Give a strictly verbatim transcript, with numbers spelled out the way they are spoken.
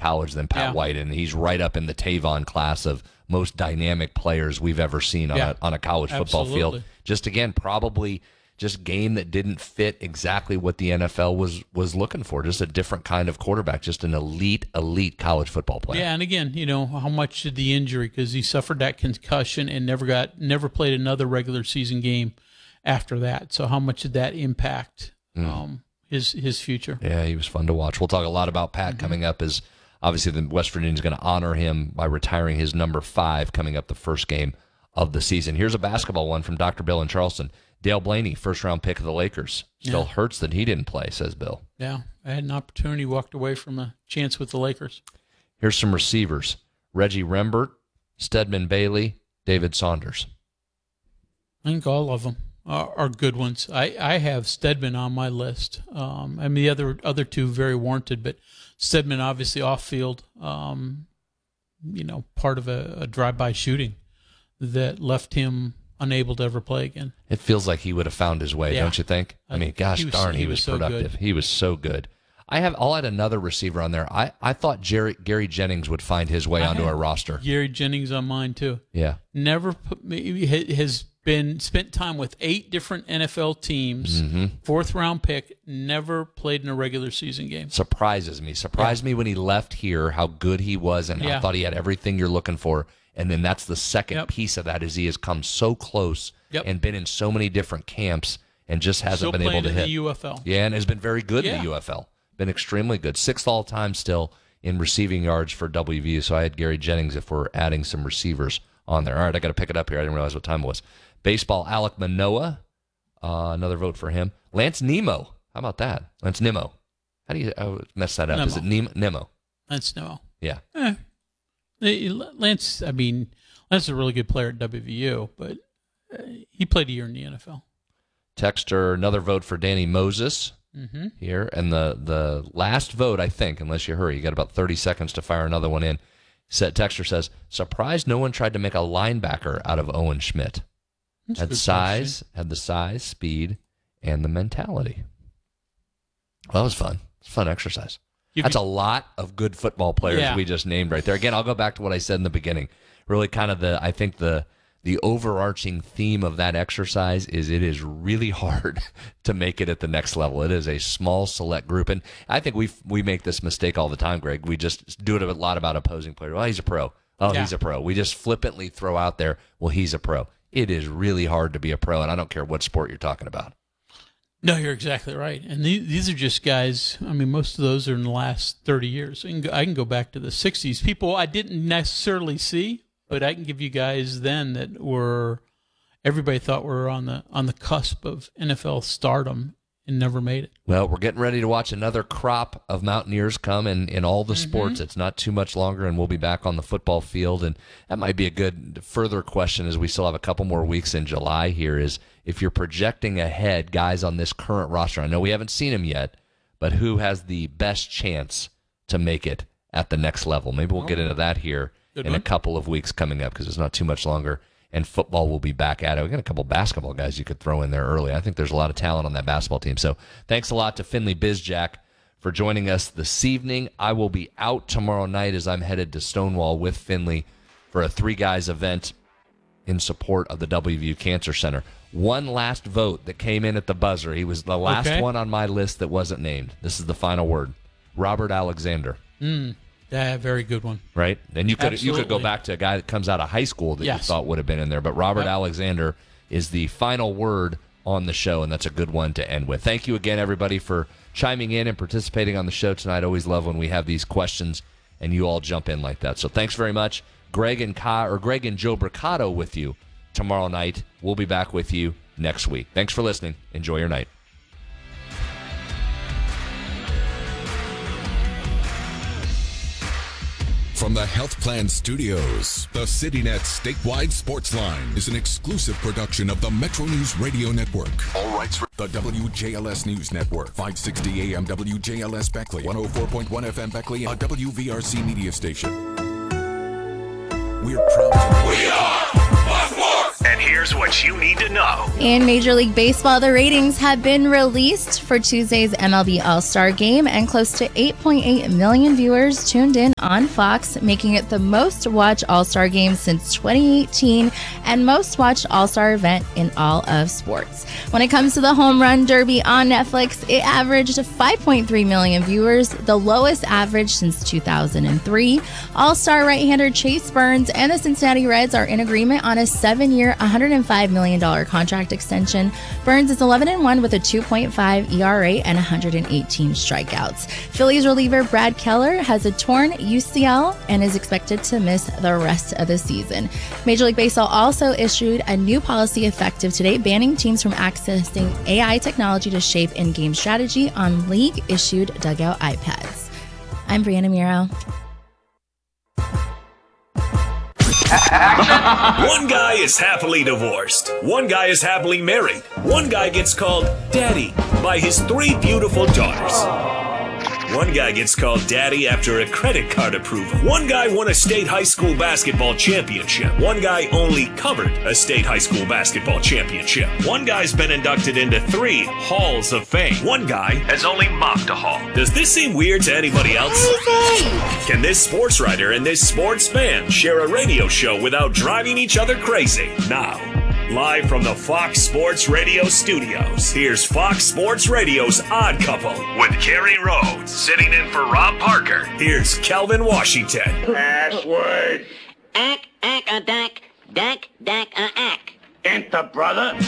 college than Pat Yeah. White, and he's right up in the Tavon class of most dynamic players we've ever seen on, Yeah. a, on a college football Absolutely. field. Just, again, probably just game that didn't fit exactly what the N F L was was looking for. Just a different kind of quarterback, just an elite, elite college football player. Yeah, and again, you know, how much did the injury, because he suffered that concussion and never got never played another regular season game after that. So how much did that impact Mm. um, his his future? Yeah, he was fun to watch. We'll talk a lot about Pat Mm-hmm. coming up, as obviously the West Virginians going to honor him by retiring his number five coming up the first game of the season. Here's a basketball one from Doctor Bill in Charleston. Dale Blaney, first-round pick of the Lakers. Still Yeah. hurts that he didn't play, says Bill. Yeah, I had an opportunity, walked away from a chance with the Lakers. Here's some receivers. Reggie Rembert, Stedman Bailey, David Saunders. I think all of them are, are good ones. I, I have Stedman on my list. Um, I mean, the other other two very warranted, but Stedman obviously off field, um, you know, part of a, a drive-by shooting that left him unable to ever play again. It feels like he would have found his way, Yeah. don't you think? I mean, gosh He was- darn, he, he was, was so productive. good. He was so good. I have. I'll add another receiver on there. I, I thought Jerry, Gary Jennings would find his way I onto had our roster. Gary Jennings on mine too. Yeah. Never put me, has been spent time with eight different N F L teams. Mm-hmm. Fourth round pick. Never played in a regular season game. Surprises me. Surprised me when he left here how good he was, and I Yeah. thought he had everything you're looking for. And then that's the second Yep. piece of that is he has come so close Yep. and been in so many different camps and just hasn't Still been able playing to in hit. the U F L. Yeah, and has been very good in Yeah. the U F L. Been extremely good. Sixth all time still in receiving yards for W V U. So I had Gary Jennings if we're adding some receivers on there. All right, I got to pick it up here. I didn't realize what time it was. Baseball, Alek Manoah. Uh, another vote for him. Lance Nemo. How about that? Lance Nemo. How do you I mess that up? Nemo. Is it Nemo? Nemo? Lance no. Yeah. Eh. Eh, Lance, I mean, Lance is a really good player at W V U, but uh, he played a year in the N F L. Texter, another vote for Danny Moses Mm-hmm. here. And the, the last vote, I think, unless you hurry, you got about thirty seconds to fire another one in. Set Texter says, surprised no one tried to make a linebacker out of Owen Schmidt. That's a Had good size, question. had the size, speed, and the mentality. Well, that was fun. It's a fun exercise. Give That's you- a lot of good football players Yeah. we just named right there. Again, I'll go back to what I said in the beginning. Really kind of the, I think the the overarching theme of that exercise is it is really hard to make it at the next level. It is a small select group. And I think we we make this mistake all the time, Greg. We just do it a lot about opposing players. Well, he's a pro. Oh, Yeah. he's a pro. We just flippantly throw out there, well, he's a pro. It is really hard to be a pro, and I don't care what sport you're talking about. No, you're exactly right. And the, these are just guys, I mean, most of those are in the last thirty years. I can go, I can go back to the sixties. People I didn't necessarily see, but I can give you guys then that were, everybody thought were on the on the cusp of N F L stardom and never made it. Well, we're getting ready to watch another crop of Mountaineers come in, in all the Mm-hmm. sports. It's not too much longer, and we'll be back on the football field. And that might be a good further question as we still have a couple more weeks in July here is if you're projecting ahead guys on this current roster. I know we haven't seen them yet, but who has the best chance to make it at the next level? Maybe we'll get into that here Good in one. a couple of weeks coming up because it's not too much longer. And football will be back at it. We got a couple basketball guys you could throw in there early. I think there's a lot of talent on that basketball team. So thanks a lot to Finley Bizjack for joining us this evening. I will be out tomorrow night as I'm headed to Stonewall with Finley for a three guys event in support of the W V U Cancer Center. One last vote that came in at the buzzer. He was the last Okay. one on my list that wasn't named. This is the final word. Robert Alexander. Mm, yeah, very good one. Right? And you could you could go Absolutely. back to a guy that comes out of high school that you Yes. thought would have been in there. But Robert Yep. Alexander is the final word on the show, and that's a good one to end with. Thank you again, everybody, for chiming in and participating on the show tonight. Always love when we have these questions and you all jump in like that. So thanks very much. Greg and Kai, or Greg and Joe Bricado with you tomorrow night. We'll be back with you next week. Thanks for listening. Enjoy your night. From the Health Plan Studios, the CityNet Statewide Sports Line is an exclusive production of the Metro News Radio Network. All rights for the W J L S News Network, five sixty A M W J L S Beckley, one oh four point one F M Beckley, a W V R C media station. We're proud to... We are Buckmore! And here's what you need to know. In Major League Baseball, the ratings have been released for Tuesday's M L B All-Star Game, and close to eight point eight million viewers tuned in on Fox, making it the most-watched All-Star Game since twenty eighteen and most-watched All-Star event in all of sports. When it comes to the Home Run Derby on Netflix, it averaged five point three million viewers, the lowest average since two thousand three. All-Star right-hander Chase Burns and the Cincinnati Reds are in agreement on a seven-year, one hundred five million dollars contract extension. Burns is eleven and one with a two point five E R A and one hundred eighteen strikeouts. Phillies reliever Brad Keller has a torn U C L and is expected to miss the rest of the season. Major League Baseball also issued a new policy effective today, banning teams from accessing A I technology to shape in-game strategy on league-issued dugout iPads. I'm Brianna Miro. One guy is happily divorced. One guy is happily married. One guy gets called daddy by his three beautiful daughters. One guy gets called daddy after a credit card approval. One guy won a state high school basketball championship. One guy only covered a state high school basketball championship. One guy's been inducted into three halls of fame. One guy has only mopped a hall. Does this seem weird to anybody else? Can this sports writer and this sports fan share a radio show without driving each other crazy? Now, live from the Fox Sports Radio studios, here's Fox Sports Radio's Odd Couple with Kerry Rhodes sitting in for Rob Parker. Here's Kelvin Washington. Password. Ack, ack, a dack, dack, dack, a ack. Enter, brother.